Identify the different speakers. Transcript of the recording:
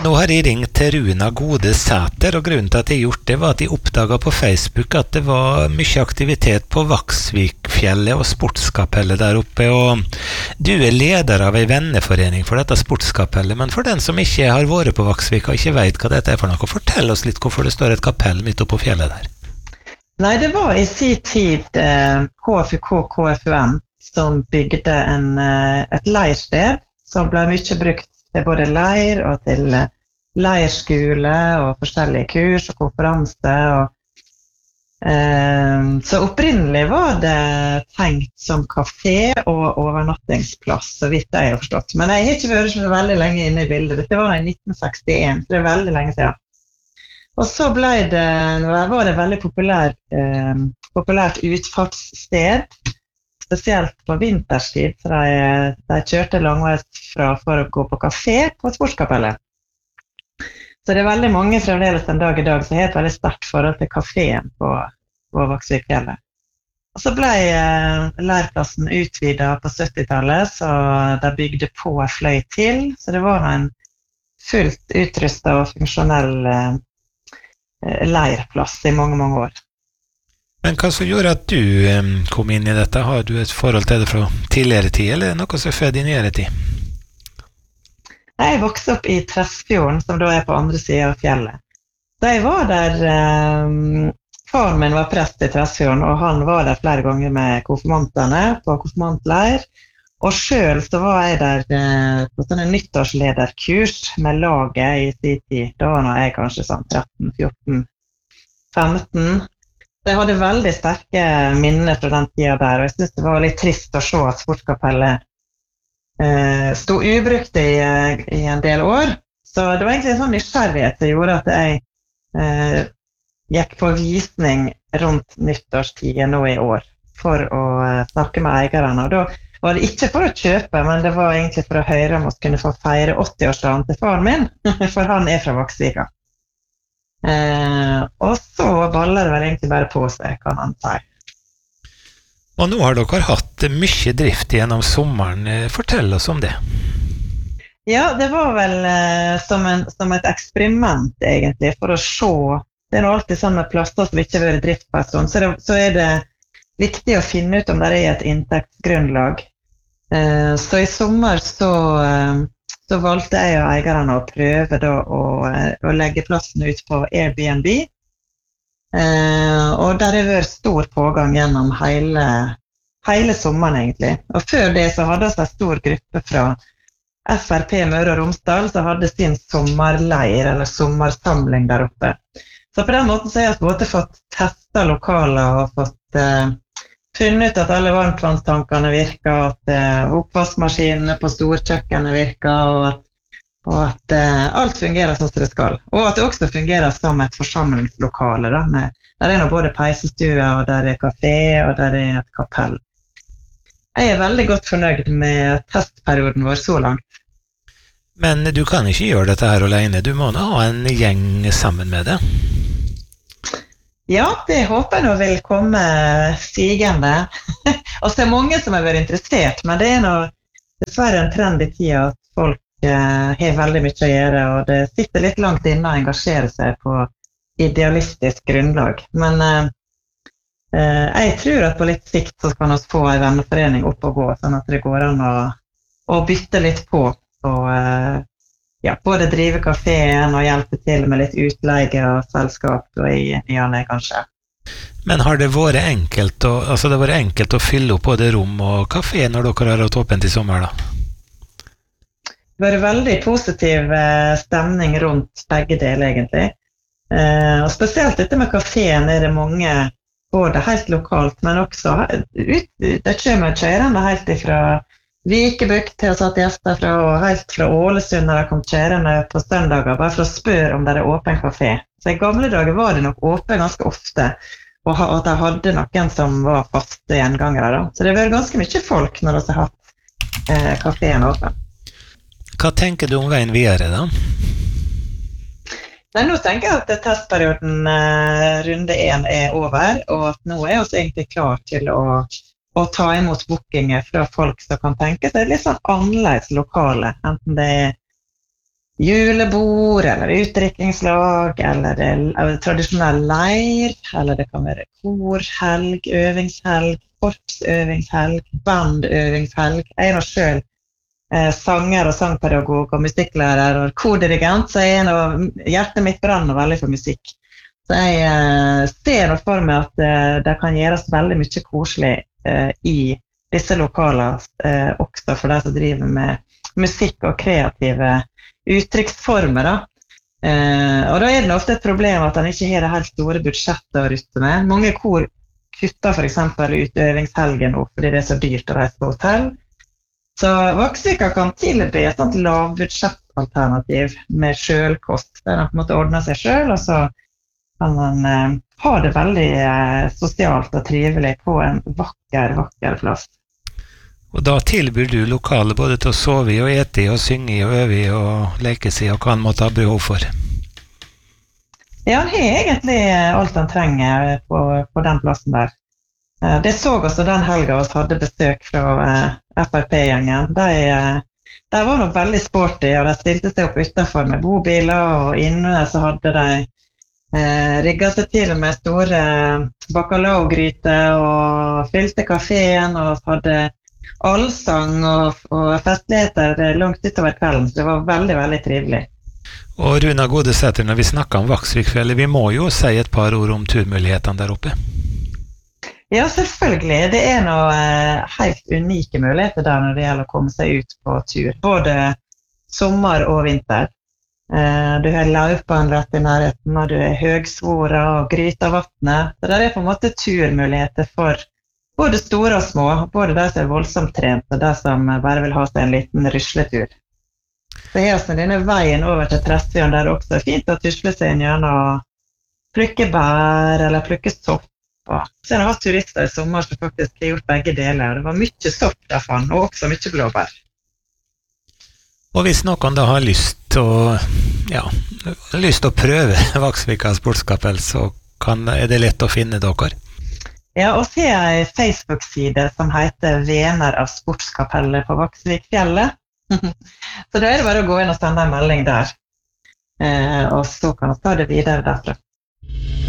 Speaker 1: Nå har jeg ringt til Runa Gode Sæter, og grunnen til at jeg gjort det var at jeg oppdaget på Facebook at det var mye aktivitet på Vaksvikfjellet og sportskapellet der oppe, og du leder av en venneforening for dette sportskapellet, men for den som ikke har vært på Vaksvik og ikke vet hva dette for noe, fortell oss litt hvorfor det står et kapell midt oppe på fjellet der.
Speaker 2: Nei, det var i sin tid KFUM som bygde et leirsted som ble mye brukt til både leir og til leirskole og forskjellige kurs og konferanser. Så opprinnelig var det tenkt som kafé og overnattingsplass, så vidt jeg har forstått. Men jeg har ikke vært så veldig lenge inne i bildet. Dette var i 1961, så det er veldig lenge siden. Og så var det veldig populært utfartssted, spesielt på vinterstid, så de kjørte langveis fra for å gå på kafé på sportskapellet. Så det er veldig mange fremdeles en dag i dag som har et veldig sterkt forhold til kaféen på Vaksvikfjellet. Og så ble leirplassen utvidet på 70-tallet, så de bygde på en fløy til, så det var en fullt utrustet og funksjonell leirplass i mange, mange år.
Speaker 1: Men hva som gjorde at du kom inn i dette? Har du et forhold til det fra tidligere tid, eller er det noe som er født i nyere tid?
Speaker 2: Jeg vokste opp i Tresfjorden, som da er på andre siden av fjellet. Da jeg var der, faren min var prest i Tresfjorden, og han var der flere ganger med konfirmantene på konfirmantleir. Og selv så var jeg der på sånne nyttårslederkurs med laget i sin tid. Da var jeg kanskje sånn 13, 14, 15. Jeg hadde veldig sterke minner fra den tiden der, og jeg synes det var litt trist å se at sportskapellet stod ubrukt i en del år. Så det var egentlig en sånn nysgjerrighet som gjorde at jeg gikk på visning rundt nyttårstiden nå i år for å snakke med eierne. Og da var det ikke for å kjøpe, men det var egentlig for å høre om vi kunne få feire 80-årsdagen til faren min, for han er fra Vaksvika. Og så baller det vel egentlig bare på seg, kan han si.
Speaker 1: Og nå har dere hatt mye drift gjennom sommeren. Fortell oss om det.
Speaker 2: Ja, det var vel som et eksperiment, egentlig, for å se. Det er nå alltid sånn med plasser som ikke har vært drift på en stund, så er det viktig å finne ut om det er et inntektsgrunnlag. Så i sommer så valgte jeg og eierne å prøve da, å legge plassen ut på Airbnb. Og der har vært stor pågang gjennom hele sommeren egentlig. Og før det så hadde vi en stor gruppe fra FRP Møre og Romsdal som hadde sin sommerleir eller sommersamling der oppe. Så på den måten så har jeg både fått testet lokaler og fått funnet ut at alle varmtvannstankene virker, at oppvaskmaskinene på storkjøkkenet virker, og at alt fungerer sånn som det skal. Og at det også fungerer som et forsamlingslokale. Der er nå både peisestue, og der er kafé, og der er et kapell. Jeg er veldig godt fornøyd med testperioden vår så langt.
Speaker 1: Men du kan ikke gjøre dette her alene. Du må nå ha en gjeng sammen med det.
Speaker 2: Ja, det håper jeg nå vil komme stigende. Og så er mange som har vært interessert, men det er nå dessverre en trend i tida at folk har veldig mye å gjøre, og det sitter litt langt inne å engasjere seg på idealistisk grunnlag. Men jeg tror at på litt sikt så kan vi få en venneforening opp og gå, sånn at det går an å bytte litt på, og både drive kaféen og hjelpe til med litt utleie og selskap og i nyene kanskje.
Speaker 1: Men har det vært enkelt å fylle opp både rom og kafé når dere har hatt åpent i sommer da?
Speaker 2: Det har vært veldig positiv stemning rundt begge deler egentlig. Og spesielt dette med kaféen er det mange, både helt lokalt, men også det kommer kjørende helt ifra Vikebukt til å satt gjester fra, og helt fra Ålesund når de kom kjørende på søndager, bare for å spørre om det er åpen kafé. Så i gamle dager var det nok åpen ganske ofte, og at de hadde noen som var faste gjengangere da. Så det har vært ganske mye folk når de har hatt kaféen åpen.
Speaker 1: Hva tenker du om veien videre da?
Speaker 2: Nei, nå tenker jeg at testperioden runde 1 er over, og at nå er vi egentlig klar til å ta imot bookinger fra folk som kan tenke seg litt sånn annerledes lokale, enten det er julebord, eller utdrikkingslag, eller tradisjonell leir, eller det kan være korhelg, øvingshelg, korpsøvingshelg, bandøvingshelg. Jeg er nå selv sanger og sangpedagog og musikklærer og kordirigent, så hjertet mitt brenner veldig for musikk. Så jeg ser nå for meg at det kan gjøres veldig mye koselig i disse lokalene, også for de som driver med musikk og kreative uttrykksformer. Og da det ofte et problem at han ikke har det helt store budsjettet å rutte med. Mange kor kutter for eksempel ut øvingshelgen nå, fordi det så dyrt å reise på hotell. Så Vaksvika kan tilby et sånt lavbudsjettalternativ med selvkost, der han på en måte ordner seg selv, og så kan han ha det veldig sosialt og trivelig på en vakker plass.
Speaker 1: Og da tilbyr du lokale både til å sove i og ete i og synge i og øve i og leke seg og hva han måtte ha behov for?
Speaker 2: Ja, han har egentlig alt han trenger på den plassen der. Det så også den helga vi hadde besøk fra FRP-gjengen. De var nok veldig sporty, og de stilte seg opp utenfor med bobiler, og inne så hadde de rigget seg til med store bacalao-gryter og fylte kaféen og hadde allsang og festligheter langt utover kvelden, så det var veldig, veldig trivelig.
Speaker 1: Og Runa Godesæter, når vi snakker om Vaksvikfjellet, vi må jo si et par ord om turmulighetene der oppe.
Speaker 2: Ja, selvfølgelig. Det noen helt unike muligheter der når det gjelder å komme seg ut på tur, både sommer og vinter. Du har Laupan rett i nærheten, og du har Høgsvora og Grytavatnet. Så det på en måte turmuligheter for både store og små, både de som voldsomt trent, og de som bare vil ha seg en liten rusletur. Så her er denne veien over til Tresfjorden, der det også fint å tusle seg inn gjennom og plukke bær eller plukke sopp. Så det var turister i sommer som faktisk har gjort begge deler. Det var mye sopp derfor, og også mye blåbær.
Speaker 1: Og hvis noen da har lyst til å prøve Vaksvika sportskapell, så det lett å finne dere?
Speaker 2: Ja, og så en Facebook-side som heter Vener av sportskapellet på Vaksvikfjellet. Så da det bare å gå inn og sende en melding der. Og så kan vi ta det videre derfra.